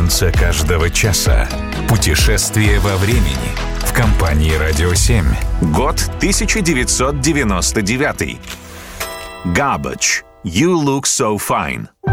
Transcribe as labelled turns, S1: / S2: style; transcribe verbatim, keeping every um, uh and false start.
S1: конце каждого часа. Путешествие во времени в компании «Радио семь».
S2: Год тысяча девятьсот девяносто девятый. Garbage. You look so fine.